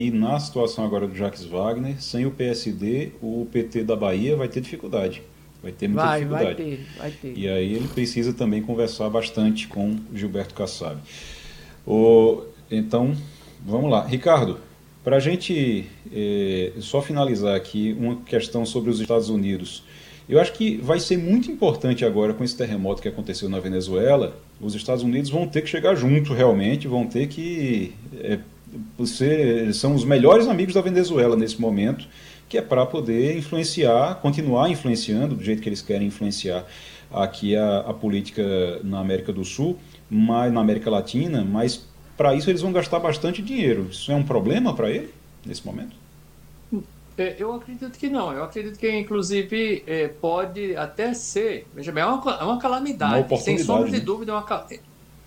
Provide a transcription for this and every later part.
na situação agora do Jacques Wagner, sem o PSD, o PT da Bahia vai ter dificuldade. Vai ter muita dificuldade. Vai ter. E aí ele precisa também conversar bastante com Gilberto Kassab. Então, vamos lá. Ricardo, para a gente só finalizar aqui uma questão sobre os Estados Unidos. Eu acho que vai ser muito importante agora, com esse terremoto que aconteceu na Venezuela, os Estados Unidos vão ter que chegar junto realmente, vão ter que são os melhores amigos da Venezuela nesse momento, que é para poder influenciar, continuar influenciando do jeito que eles querem influenciar aqui a política na América do Sul, na América Latina, mas para isso eles vão gastar bastante dinheiro. Isso é um problema para ele nesse momento? Eu acredito que não. Eu acredito que, inclusive, pode até ser. Veja bem, é uma calamidade. Uma oportunidade, sem sombra de né? dúvida, é uma calamidade.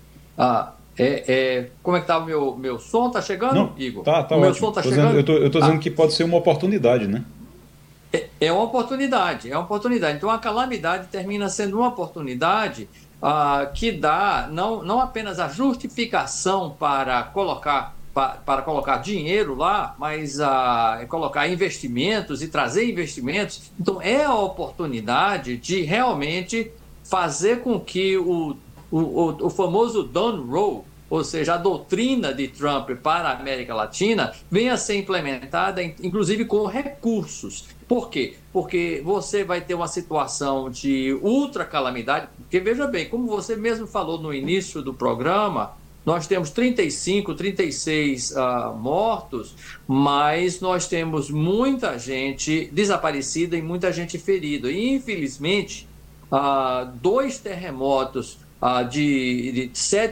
Como é que tá o meu som? Tá chegando, Não, Igor? tá O meu ótimo. som tá chegando? Eu tô dizendo que pode ser uma oportunidade, né? É uma oportunidade, é uma oportunidade. Então, a calamidade termina sendo uma oportunidade que dá não apenas a justificação para colocar dinheiro lá, mas colocar investimentos e trazer investimentos. Então, é a oportunidade de realmente fazer com que o famoso Done Rule, ou seja, a doutrina de Trump para a América Latina, venha a ser implementada, inclusive com recursos. Por quê? Porque você vai ter uma situação de ultra calamidade, porque veja bem, como você mesmo falou no início do programa, nós temos 35, 36 mortos, mas nós temos muita gente desaparecida e muita gente ferida. E, infelizmente, 2 terremotos de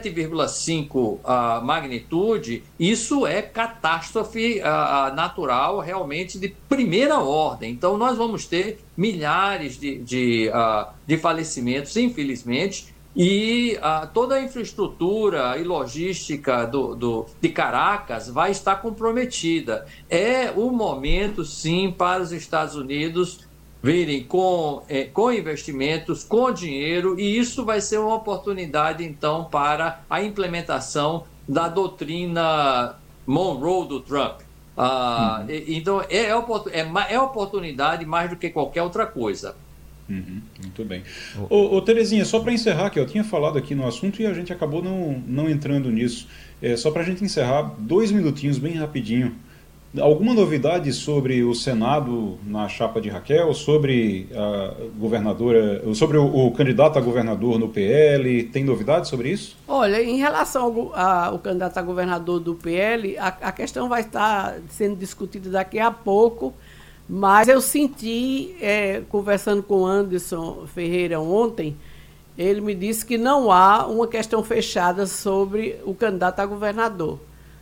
7,5 magnitude, isso é catástrofe natural realmente de primeira ordem. Então, nós vamos ter milhares de falecimentos, infelizmente, e toda a infraestrutura e logística de Caracas vai estar comprometida. É o momento, sim, para os Estados Unidos virem com investimentos, com dinheiro, e isso vai ser uma oportunidade, então, para a implementação da doutrina Monroe do Trump. Então, é oportunidade mais do que qualquer outra coisa. Muito bem. Terezinha, só para encerrar, que eu tinha falado aqui no assunto e a gente acabou não entrando nisso. Só para a gente encerrar, 2 minutinhos, bem rapidinho. Alguma novidade sobre o Senado na chapa de Raquel, sobre a governadora, sobre o candidato a governador no PL? Tem novidade sobre isso? Olha, em relação ao candidato a governador do PL, a questão vai estar sendo discutida daqui a pouco, mas eu senti, conversando com o Anderson Ferreira ontem, ele me disse que não há uma questão fechada sobre o candidato a governador.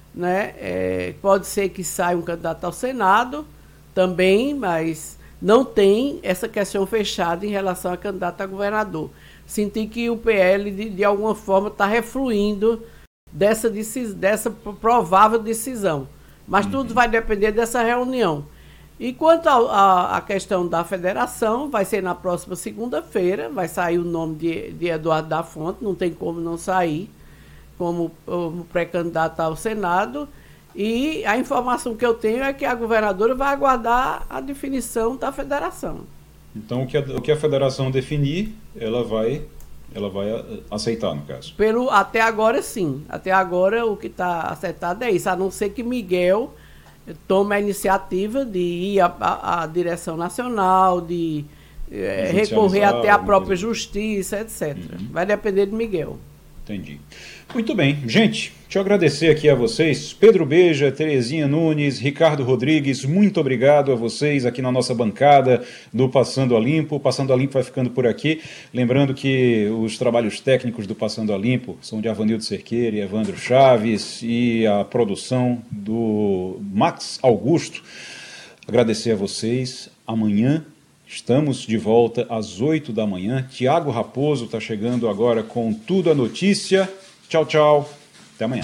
Né? Pode ser que saia um candidato ao Senado também, mas não tem essa questão fechada em relação a candidato a governador. Senti que o PL, de alguma forma, está refluindo dessa provável decisão. Mas tudo vai depender dessa reunião. E quanto à questão da federação, vai ser na próxima segunda-feira, vai sair o nome de Eduardo da Fonte, não tem como não sair, como pré-candidato ao Senado, e a informação que eu tenho é que a governadora vai aguardar a definição da federação. Então, o que a federação definir, ela vai aceitar, no caso? Até agora, sim. Até agora, o que está acertado é isso, a não ser que Miguel tome a iniciativa de ir à direção nacional, de recorrer até a própria justiça, etc. Vai depender de Miguel. Entendi. Muito bem. Gente, deixa eu agradecer aqui a vocês. Pedro Beja, Terezinha Nunes, Ricardo Rodrigues, muito obrigado a vocês aqui na nossa bancada do Passando a Limpo. O Passando a Limpo vai ficando por aqui. Lembrando que os trabalhos técnicos do Passando a Limpo são de Avanildo Cerqueira e Evandro Chaves e a produção do Max Augusto. Agradecer a vocês. Amanhã estamos de volta às 8 da manhã. Tiago Raposo está chegando agora com Tudo a Notícia. Tchau, tchau. Até amanhã.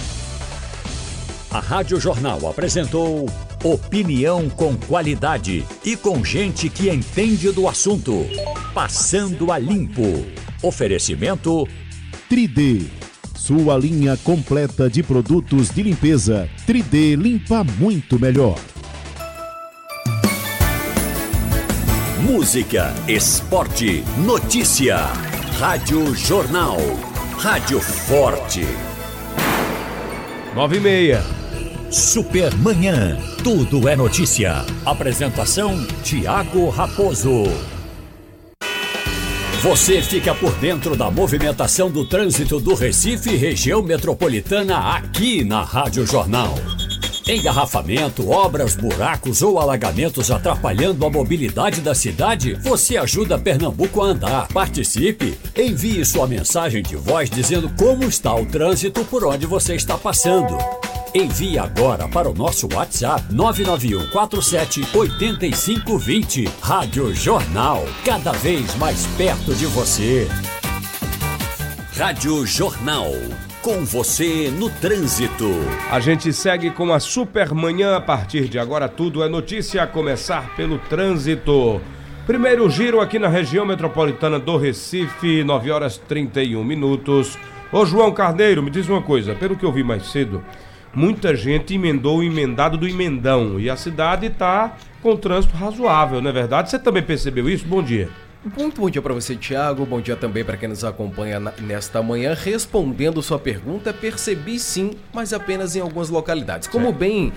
A Rádio Jornal apresentou opinião com qualidade e com gente que entende do assunto. Passando a Limpo. Oferecimento 3D Sua linha completa de produtos de limpeza. 3D limpa muito melhor. Música, esporte, notícia. Rádio Jornal. Rádio Forte. 9h30. Supermanhã. Tudo é notícia. Apresentação: Tiago Raposo. Você fica por dentro da movimentação do trânsito do Recife e região metropolitana aqui na Rádio Jornal. Engarrafamento, obras, buracos ou alagamentos atrapalhando a mobilidade da cidade? Você ajuda Pernambuco a andar. Participe! Envie sua mensagem de voz dizendo como está o trânsito por onde você está passando. Envie agora para o nosso WhatsApp 991478520. Rádio Jornal, cada vez mais perto de você. Rádio Jornal, com você no trânsito. A gente segue com a Supermanhã. A partir de agora, tudo é notícia, a começar pelo trânsito. Primeiro giro aqui na região metropolitana do Recife, 9h31. Ô João Carneiro, me diz uma coisa, pelo que eu vi mais cedo, muita gente emendou o emendado do emendão e a cidade está com trânsito razoável, não é verdade? Você também percebeu isso? Bom dia. Muito bom dia para você, Tiago. Bom dia também para quem nos acompanha nesta manhã. Respondendo sua pergunta, percebi sim, mas apenas em algumas localidades. Como bem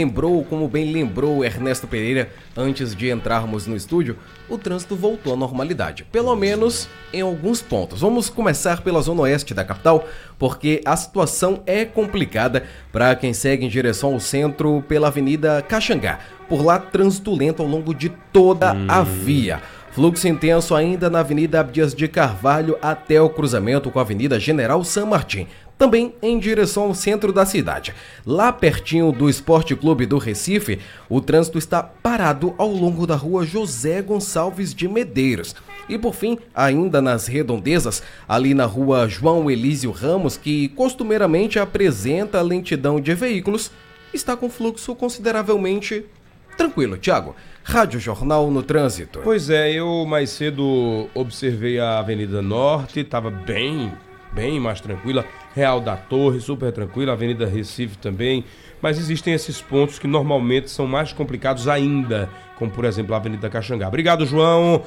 lembrou Ernesto Pereira antes de entrarmos no estúdio, o trânsito voltou à normalidade, pelo menos em alguns pontos. Vamos começar pela zona oeste da capital, porque a situação é complicada para quem segue em direção ao centro pela Avenida Caxangá. Por lá, trânsito lento ao longo de toda a via. Fluxo intenso ainda na Avenida Abdias de Carvalho até o cruzamento com a Avenida General San Martín, também em direção ao centro da cidade. Lá pertinho do Esporte Clube do Recife, o trânsito está parado ao longo da rua José Gonçalves de Medeiros. E por fim, ainda nas redondezas, ali na rua João Elísio Ramos, que costumeiramente apresenta lentidão de veículos, está com fluxo consideravelmente tranquilo. Tiago, Rádio Jornal no trânsito. Pois é, eu mais cedo observei a Avenida Norte, estava bem mais tranquila. Real da Torre, super tranquila. Avenida Recife também. Mas existem esses pontos que normalmente são mais complicados ainda, como por exemplo a Avenida Caxangá. Obrigado, João.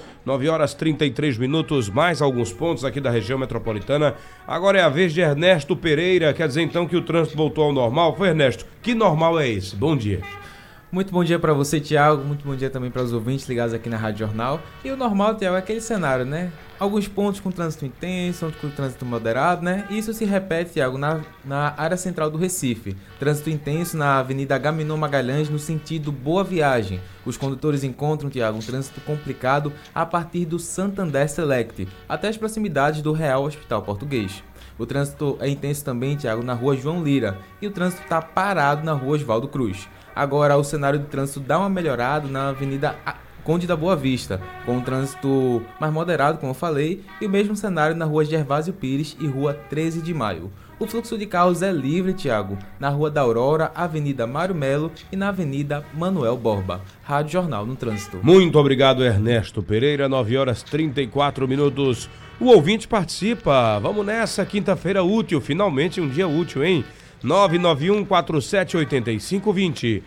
9h33, mais alguns pontos aqui da região metropolitana. Agora é a vez de Ernesto Pereira. Quer dizer então que o trânsito voltou ao normal? Foi, Ernesto, que normal é esse? Bom dia. Muito bom dia para você, Tiago. Muito bom dia também para os ouvintes ligados aqui na Rádio Jornal. E o normal, Tiago, é aquele cenário, né? Alguns pontos com trânsito intenso, outros com trânsito moderado, né? E isso se repete, Tiago, na área central do Recife. Trânsito intenso na Avenida Agamenon Magalhães, no sentido Boa Viagem. Os condutores encontram, Tiago, um trânsito complicado a partir do Santander Select, até as proximidades do Real Hospital Português. O trânsito é intenso também, Tiago, na rua João Lira. E o trânsito está parado na rua Oswaldo Cruz. Agora, o cenário de trânsito dá uma melhorada na Avenida Conde da Boa Vista, com um trânsito mais moderado, como eu falei, e o mesmo cenário na rua Gervásio Pires e rua 13 de Maio. O fluxo de carros é livre, Tiago, na rua da Aurora, Avenida Mário Melo e na Avenida Manuel Borba. Rádio Jornal no trânsito. Muito obrigado, Ernesto Pereira. 9h34. O ouvinte participa. Vamos nessa, quinta-feira útil, finalmente um dia útil, hein? 991478520.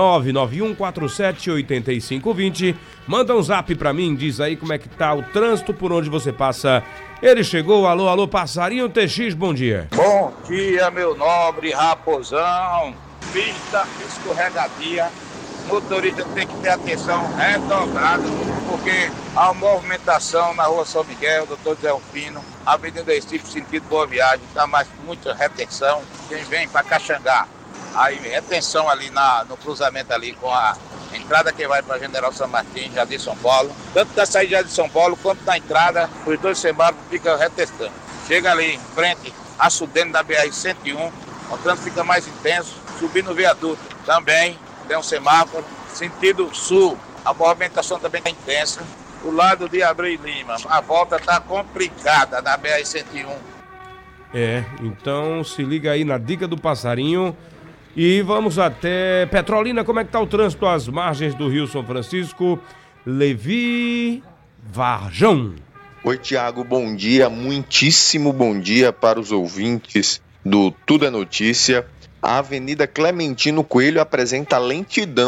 991478520. Manda um zap pra mim, diz aí como é que tá o trânsito por onde você passa. Ele chegou, alô, Passarinho TX, bom dia. Bom dia, meu nobre raposão. Pista escorregadia. Motorista tem que ter atenção redobrada, porque a movimentação na rua São Miguel, Doutor Zé Alfino, Avenida Recife, sentido Boa Viagem, está mais muita retenção. Quem vem para Caxangá, aí retenção ali no cruzamento ali com a entrada que vai para General San Martín, Jardim São Paulo. Tanto da saída de São Paulo quanto na entrada, os dois semáforos ficam retestando. Chega ali em frente, a sudene da BR-101, o trânsito fica mais intenso, subindo o viaduto também. Tem um semáforo, sentido sul, a movimentação também está intensa. O lado de Abreu Lima, a volta está complicada na BR-101. Então se liga aí na dica do Passarinho e vamos até Petrolina. Como é que tá o trânsito às margens do Rio São Francisco? Levi Varjão. Oi, Tiago, bom dia, muitíssimo bom dia para os ouvintes do Tudo é Notícia. A Avenida Clementino Coelho apresenta lentidão